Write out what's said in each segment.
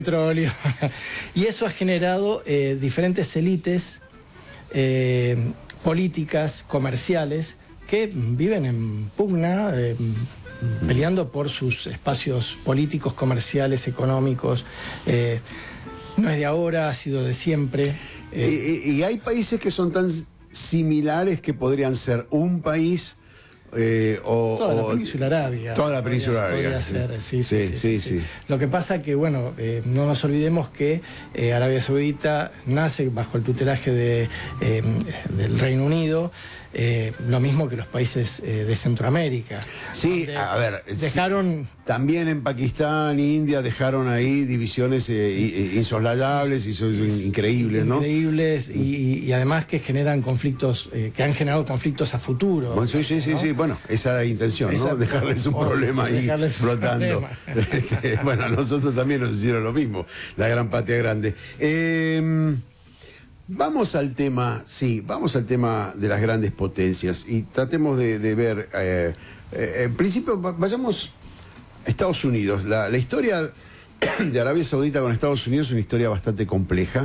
petróleo. Y eso ha generado diferentes élites políticas, comerciales, que viven en pugna, peleando por sus espacios políticos, comerciales, económicos. No es de ahora, ha sido de siempre. Y hay países que son tan similares que podrían ser un país... toda la península arábiga. Toda la península arábiga. Sí. Lo que pasa que, bueno, no nos olvidemos que Arabia Saudita nace bajo el tutelaje del Reino Unido, lo mismo que los países de Centroamérica. Sí, a ver, dejaron... También en Pakistán e India dejaron ahí divisiones insoslayables y son increíbles, ¿no? Increíbles y además que generan conflictos, que han generado conflictos a futuro. Bueno, sí, bueno, esa era la intención, ¿no? Dejarles un problema ahí flotando. Bueno, a nosotros también nos hicieron lo mismo, la gran patria grande. Vamos al tema, vamos al tema de las grandes potencias y tratemos de ver, en principio, vayamos a Estados Unidos. La historia de Arabia Saudita con Estados Unidos es una historia bastante compleja,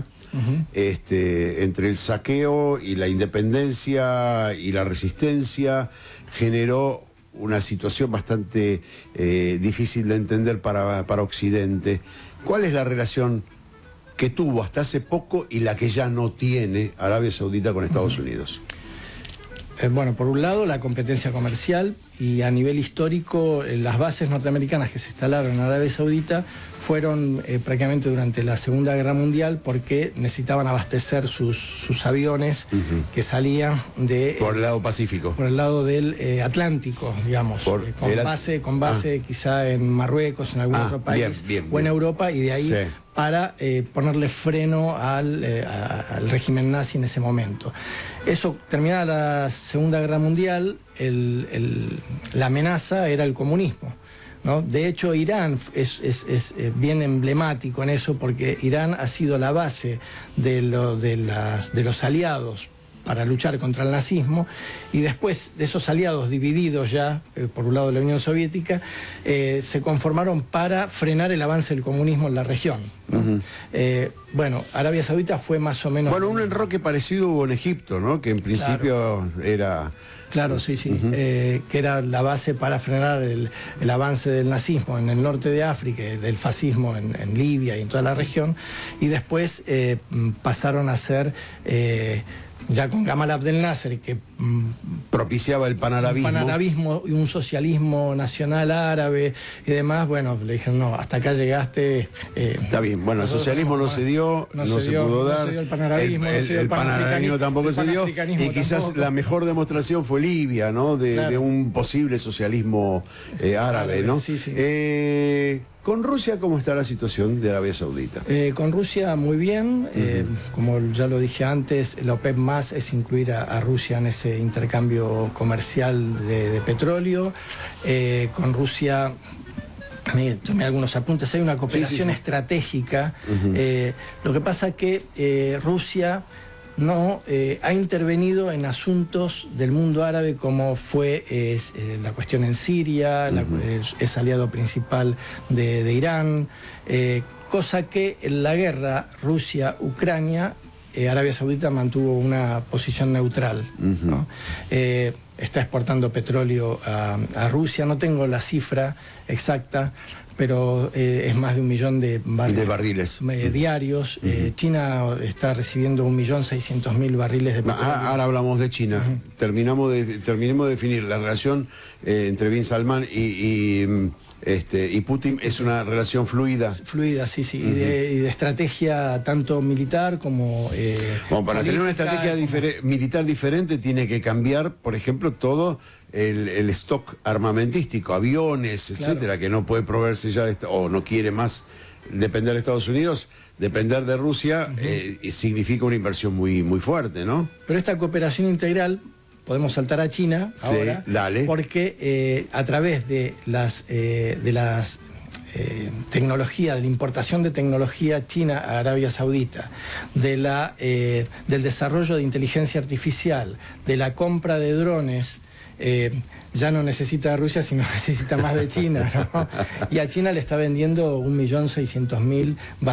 entre el saqueo y la independencia y la resistencia, generó una situación bastante difícil de entender para Occidente. ¿Cuál es la relación que tuvo hasta hace poco y la que ya no tiene Arabia Saudita con Estados Unidos? Bueno, por un lado la competencia comercial, y a nivel histórico las bases norteamericanas que se instalaron en Arabia Saudita fueron prácticamente durante la Segunda Guerra Mundial, porque necesitaban abastecer sus aviones que salían de... por el lado Pacífico. Por el lado del Atlántico, digamos, con base quizá en Marruecos, en algún otro país, o en Europa, y de ahí... para ponerle freno al régimen nazi en ese momento. Eso, terminada la Segunda Guerra Mundial, la amenaza era el comunismo, ¿no? De hecho, Irán es bien emblemático en eso, porque Irán ha sido la base de los aliados para luchar contra el nazismo, y después de esos aliados divididos ya, por un lado de la Unión Soviética, se conformaron para frenar el avance del comunismo en la región, ¿no? Bueno, Arabia Saudita fue más o menos... Bueno, un enroque parecido hubo en Egipto, ¿no? Que en principio era... Claro, sí, que era la base para frenar el avance del nazismo en el norte de África, del fascismo en Libia y en toda la región, y después pasaron a ser... ya con Gamal Abdel Nasser, que propiciaba el panarabismo. Un panarabismo y un socialismo nacional árabe y demás. Bueno, le dijeron, no, hasta acá llegaste. Está bien, bueno, el socialismo no se dio, no se pudo dar. No se dio el panarabismo, el panarabismo tampoco se dio. Y quizás la mejor demostración fue Libia, ¿no? De un posible socialismo árabe, ¿no? Sí. ¿Con Rusia cómo está la situación de Arabia Saudita? Con Rusia muy bien. Como ya lo dije antes, la OPEP más es incluir a Rusia en ese intercambio comercial de petróleo. Con Rusia... tomé algunos apuntes, hay una cooperación estratégica. Lo que pasa que Rusia no ha intervenido en asuntos del mundo árabe, como fue la cuestión en Siria, es aliado principal de Irán, cosa que en la guerra Rusia-Ucrania, Arabia Saudita mantuvo una posición neutral, ¿no? Está exportando petróleo a Rusia, no tengo la cifra exacta, pero es más de 1 millón de barriles diarios. China está recibiendo 1.600.000 barriles de petróleo. Ahora hablamos de China. Terminemos de definir la relación entre Bin Salman y Putin. Es una relación fluida. Fluida, sí. Y de estrategia tanto militar como bueno, para tener una estrategia militar diferente tiene que cambiar, por ejemplo, todo el stock armamentístico, aviones, etcétera, que no puede proveerse ya o no quiere más depender de Estados Unidos. Depender de Rusia significa una inversión muy fuerte, ¿no? Pero esta cooperación integral... Podemos saltar a China ahora, porque a través de las tecnología, de la importación de tecnología china a Arabia Saudita, del desarrollo de inteligencia artificial, de la compra de drones, ya no necesita de Rusia, sino necesita más de China, ¿no? Y a China le está vendiendo 1.600.000 barriles